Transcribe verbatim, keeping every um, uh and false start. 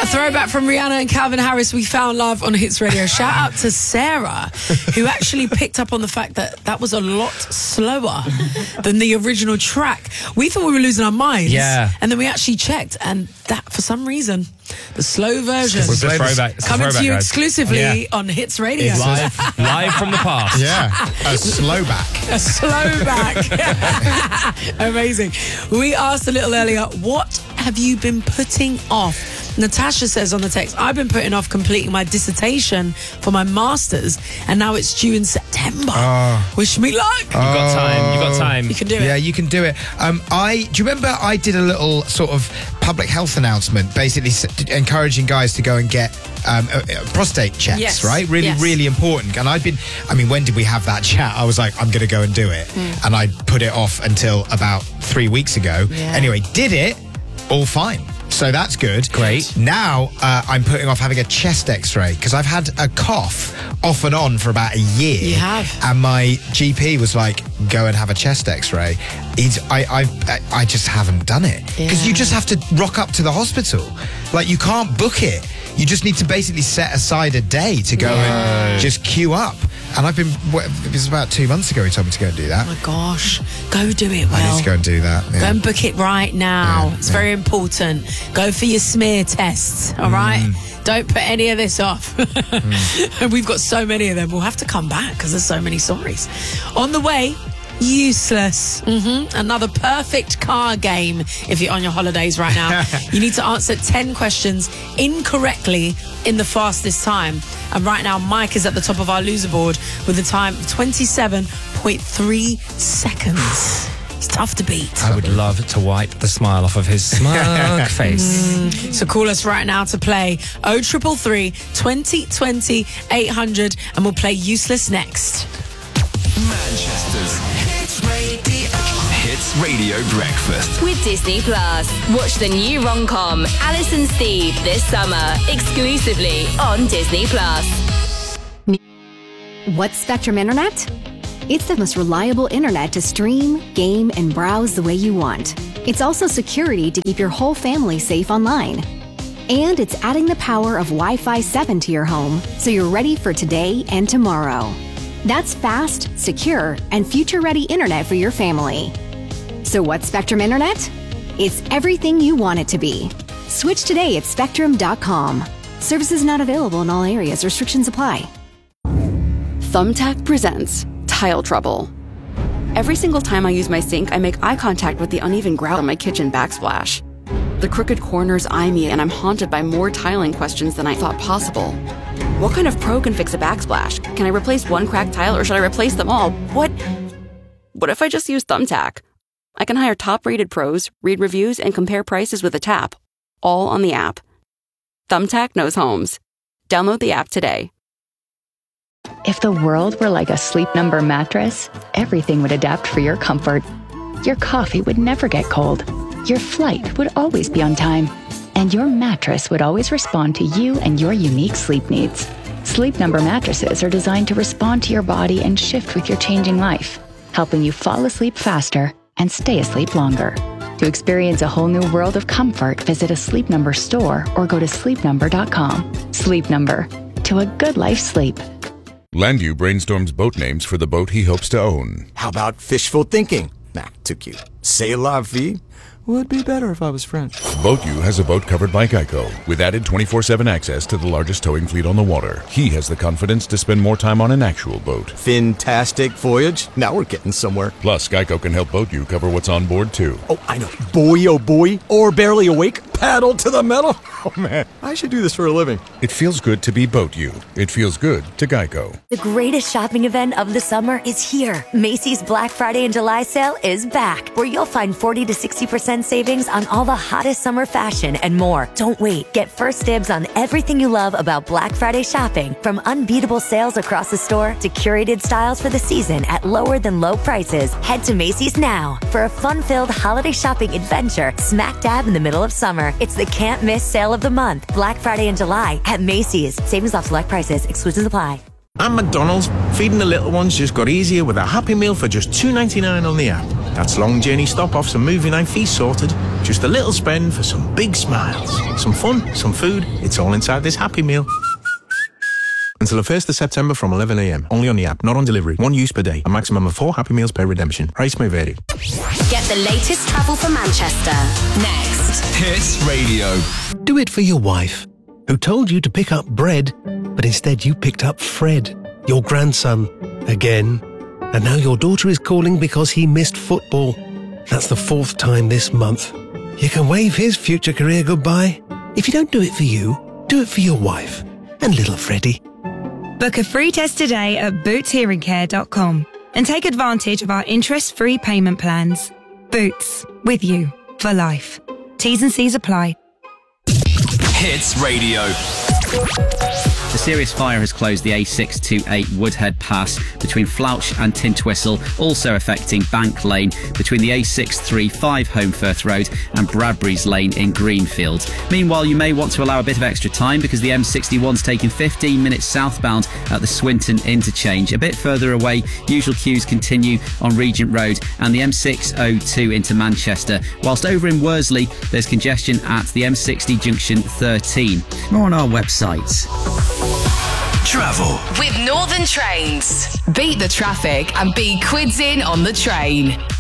A throwback from Rihanna and Calvin Harris, We Found Love on Hits Radio. Shout out to Sarah, who actually picked up on the fact that that was a lot slower than the original track. We thought we were losing our minds. Yeah. And then we actually checked, and that, for some reason, the slow version It's the throwback, it's the coming throwback, to you guys. exclusively Yeah. on Hits Radio. It's live, live from the past. Yeah, a slow back. A slow back. Amazing. We asked a little earlier, what have you been putting off? Natasha says on the text, I've been putting off completing my dissertation for my master's, and now it's due in September. Oh. Wish me luck. You've got time. You've got time. You can do it. Yeah, you can do it. Um, I do you remember I did a little sort of public health announcement, basically s- encouraging guys to go and get um, uh, uh, prostate checks, Yes. right? Really, Yes. really important. And I'd been, I mean, when did we have that chat? I was like, I'm going to go and do it. Mm. And I put it off until about three weeks ago. Yeah. Anyway, did it, all fine. So that's good. Great. Now uh, I'm putting off having a chest x-ray because I've had a cough off and on for about a year. You have. And my G P was like, go and have a chest x-ray. He's, I, I, I just haven't done it. Because Yeah. you just have to rock up to the hospital. Like, you can't book it. You just need to basically set aside a day to go and just queue up. And I've been, it was about two months ago he told me to go and do that. Oh my gosh. Go do it, Will. I need to go and do that. Yeah. Go and book it right now. Yeah, it's yeah. very important. Go for your smear tests, all right? Don't put any of this off. And we've got so many of them. We'll have to come back because there's so many stories. On the way, useless. Mm-hmm. Another perfect car game if you're on your holidays right now. You need to answer ten questions incorrectly in the fastest time. And right now, Mike is at the top of our loser board with a time of twenty-seven point three seconds. It's tough to beat. I would love to wipe the smile off of his smug face. So call us right now to play oh three three three, twenty twenty, eight hundred, and we'll play Useless next. Manchester's Hits Radio. Hits Radio Breakfast. With Disney Plus. Watch the new rom-com Alice and Steve this summer, exclusively on Disney Plus. What's Spectrum Internet? It's the most reliable internet to stream, game, and browse the way you want. It's also security to keep your whole family safe online. And it's adding the power of Wi-Fi seven to your home so you're ready for today and tomorrow. That's fast, secure, and future-ready internet for your family. So what's Spectrum Internet? It's everything you want it to be. Switch today at spectrum dot com. Services not available in all areas. Restrictions apply. Thumbtack presents Tile Trouble. Every single time I use my sink, I make eye contact with the uneven grout on my kitchen backsplash. The crooked corners eye me, and I'm haunted by more tiling questions than I thought possible. What kind of pro can fix a backsplash? Can I replace one cracked tile, or should I replace them all? What? What if I just use Thumbtack? I can hire top-rated pros, read reviews, and compare prices with a tap, all on the app. Thumbtack knows homes. Download the app today. If the world were like a Sleep Number mattress, everything would adapt for your comfort. Your coffee would never get cold. Your flight would always be on time. And your mattress would always respond to you and your unique sleep needs. Sleep Number mattresses are designed to respond to your body and shift with your changing life, helping you fall asleep faster and stay asleep longer. To experience a whole new world of comfort, visit a Sleep Number store or go to sleep number dot com. Sleep Number. To a good life sleep. Landu brainstorms boat names for the boat he hopes to own. How about fishful thinking? Nah, too cute. C'est la vie? Would be better if I was French. BoatU has a boat covered by Geico, with added twenty-four seven access to the largest towing fleet on the water. He has the confidence to spend more time on an actual boat. Fantastic voyage. Now we're getting somewhere. Plus, Geico can help BoatU cover what's on board, too. Oh, I know. Boy, oh boy. Or barely awake. Paddle to the metal. Oh, man. I should do this for a living. It feels good to be BoatU. It feels good to Geico. The greatest shopping event of the summer is here. Macy's Black Friday and July sale is back, where you'll find forty to sixty percent savings on all the hottest summer fashion and more. Don't wait. Get first dibs on everything you love about Black Friday shopping, from unbeatable sales across the store to curated styles for the season at lower than low prices. Head to Macy's now for a fun-filled holiday shopping adventure smack dab in the middle of summer. It's the can't miss sale of the month. Black Friday and July at Macy's. Savings off select prices. Exclusions apply. At McDonald's, feeding the little ones just got easier with a Happy Meal for just two ninety-nine on the app. That's long journey stop-offs and movie night fees sorted. Just a little spend for some big smiles. Some fun, some food. It's all inside this Happy Meal. Until the first of September from eleven a m. Only on the app, not on delivery. One use per day. A maximum of four Happy Meals per redemption. Price may vary. Get the latest travel for Manchester. Next. Hits Radio. Do it for your wife, who told you to pick up bread, but instead you picked up Fred, your grandson, again. And now your daughter is calling because he missed football. That's the fourth time this month. You can wave his future career goodbye. If you don't do it for you, do it for your wife and little Freddie. Book a free test today at boots hearing care dot com and take advantage of our interest-free payment plans. Boots, with you for life. T's and C's apply. Hits Radio. A serious fire has closed the A six twenty-eight Woodhead Pass between Flouch and Tintwistle, also affecting Bank Lane between the A six thirty-five Holmfirth Road and Bradbury's Lane in Greenfield. Meanwhile, you may want to allow a bit of extra time because the M sixty-one's taking fifteen minutes southbound at the Swinton interchange. A bit further away, usual queues continue on Regent Road and the M six oh two into Manchester, whilst over in Worsley there's congestion at the M sixty junction thirteen. More on our website. Travel with Northern Trains. Beat the traffic and be quids in on the train.